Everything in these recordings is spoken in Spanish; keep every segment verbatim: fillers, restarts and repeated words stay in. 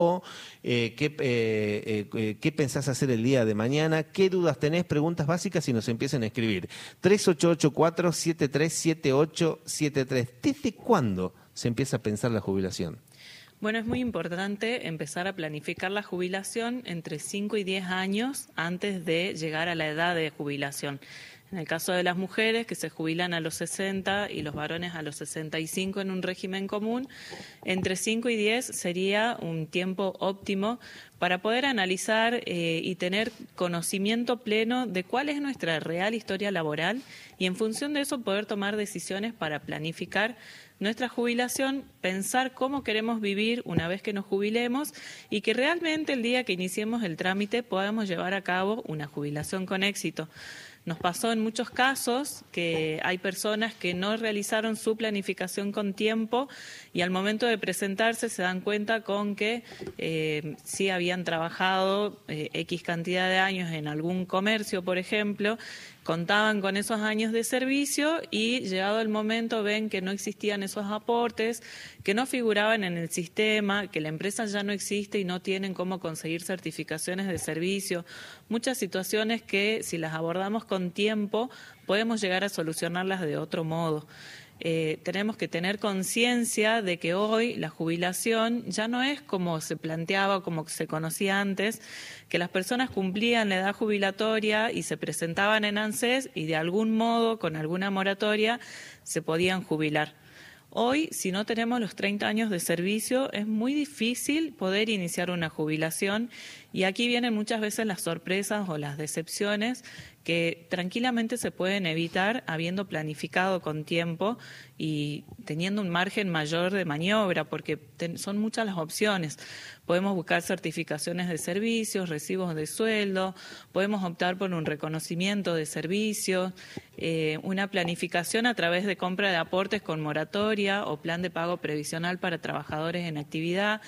Eh, ¿qué, eh, eh, ¿Qué pensás hacer el día de mañana? ¿Qué dudas tenés? Preguntas básicas y nos empiezan a escribir. tres ocho ocho cuatro siete tres siete ocho siete tres. ¿Desde cuándo se empieza a pensar la jubilación? Bueno, es muy importante empezar a planificar la jubilación entre cinco y diez años antes de llegar a la edad de jubilación. En el caso de las mujeres, que se jubilan a los sesenta y los varones a los sesenta y cinco en un régimen común, entre cinco y diez sería un tiempo óptimo para poder analizar eh, y tener conocimiento pleno de cuál es nuestra real historia laboral y en función de eso poder tomar decisiones para planificar nuestra jubilación, pensar cómo queremos vivir una vez que nos jubilemos y que realmente el día que iniciemos el trámite podamos llevar a cabo una jubilación con éxito. Nos pasó en muchos casos que hay personas que no realizaron su planificación con tiempo y al momento de presentarse se dan cuenta con que eh, sí habían trabajado eh, X cantidad de años en algún comercio, por ejemplo, contaban con esos años de servicio y llegado el momento ven que no existían esos aportes, que no figuraban en el sistema, que la empresa ya no existe y no tienen cómo conseguir certificaciones de servicio. Muchas situaciones que si las abordamos con tiempo podemos llegar a solucionarlas de otro modo. Eh, tenemos que tener conciencia de que hoy la jubilación ya no es como se planteaba, como se conocía antes, que las personas cumplían la edad jubilatoria y se presentaban en ANSES y de algún modo, con alguna moratoria, se podían jubilar. Hoy, si no tenemos los treinta años de servicio, es muy difícil poder iniciar una jubilación y aquí vienen muchas veces las sorpresas o las decepciones que tranquilamente se pueden evitar habiendo planificado con tiempo y teniendo un margen mayor de maniobra, porque ten, son muchas las opciones. Podemos buscar certificaciones de servicios, recibos de sueldo, podemos optar por un reconocimiento de servicios, eh, una planificación a través de compra de aportes con moratoria o plan de pago previsional para trabajadores en actividad.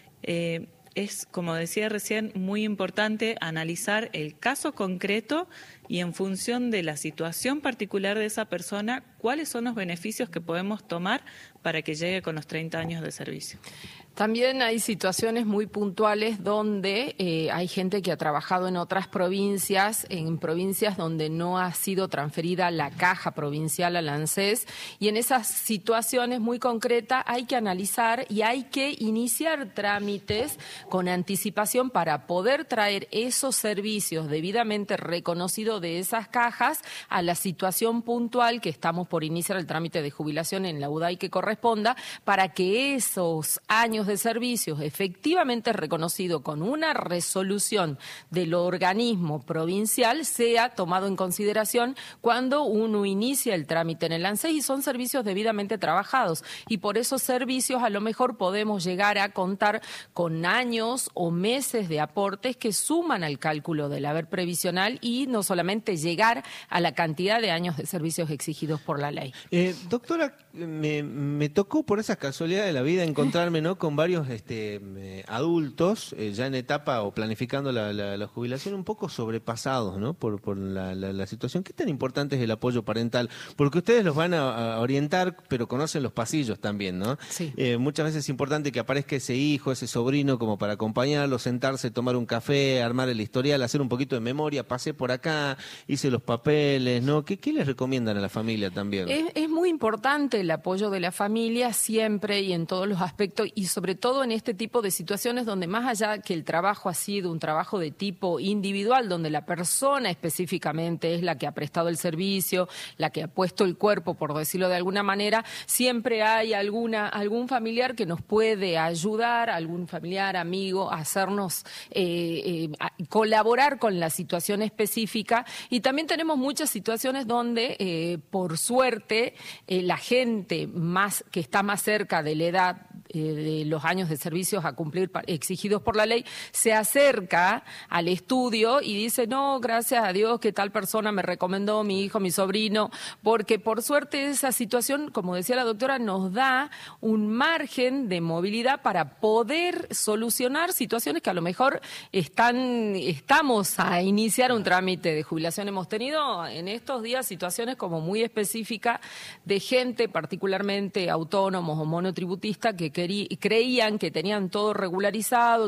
Eh, Es, como decía recién, muy importante analizar el caso concreto y en función de la situación particular de esa persona, cuáles son los beneficios que podemos tomar para que llegue con los treinta años de servicio. También hay situaciones muy puntuales donde eh, hay gente que ha trabajado en otras provincias, en provincias donde no ha sido transferida la caja provincial al ANSES, y en esas situaciones muy concretas hay que analizar y hay que iniciar trámites con anticipación para poder traer esos servicios debidamente reconocidos de esas cajas a la situación puntual que estamos por iniciar el trámite de jubilación en la U D A I que corresponda, para que esos años de servicios efectivamente reconocido con una resolución del organismo provincial sea tomado en consideración cuando uno inicia el trámite en el ANSES, y son servicios debidamente trabajados y por esos servicios a lo mejor podemos llegar a contar con años o meses de aportes que suman al cálculo del haber previsional y no solamente llegar a la cantidad de años de servicios exigidos por la ley. Eh, doctora, me, me tocó por esa casualidad de la vida encontrarme, ¿no?, con varios este, eh, adultos eh, ya en etapa o planificando la, la, la jubilación un poco sobrepasados, ¿no?, por, por la, la, la situación. ¿Qué tan importante es el apoyo parental? Porque ustedes los van a, a orientar, pero conocen los pasillos también, ¿no? Sí. Eh, muchas veces es importante que aparezca ese hijo, ese sobrino, como para acompañarlo, sentarse, tomar un café, armar el historial, hacer un poquito de memoria, pasé por acá, hice los papeles, ¿no? ¿Qué, qué les recomiendan a la familia también? Es, es muy importante el apoyo de la familia siempre y en todos los aspectos, y sobre todo en este tipo de situaciones donde más allá que el trabajo ha sido un trabajo de tipo individual, donde la persona específicamente es la que ha prestado el servicio, la que ha puesto el cuerpo, por decirlo de alguna manera, siempre hay alguna algún familiar que nos puede ayudar, algún familiar, amigo, a hacernos eh, eh, a colaborar con la situación específica. Y también tenemos muchas situaciones donde, eh, por suerte, eh, la gente más que está más cerca de la edad eh, de los años de servicios a cumplir exigidos por la ley, se acerca al estudio y dice, no, gracias a Dios que tal persona me recomendó, mi hijo, mi sobrino, porque por suerte esa situación, como decía la doctora, nos da un margen de movilidad para poder solucionar situaciones que a lo mejor están, estamos a iniciar un trámite de jubilación. Hemos tenido en estos días situaciones como muy específicas de gente, particularmente autónomos o monotributistas, que querí, creían que tenían todo regularizado,